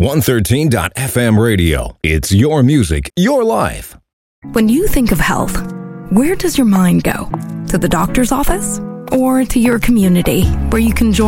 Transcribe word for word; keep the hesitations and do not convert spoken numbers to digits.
one thirteen dot f m radio. It's your music, your life. When you think of health, where does your mind go? To the doctor's office? Or to your community, where you can join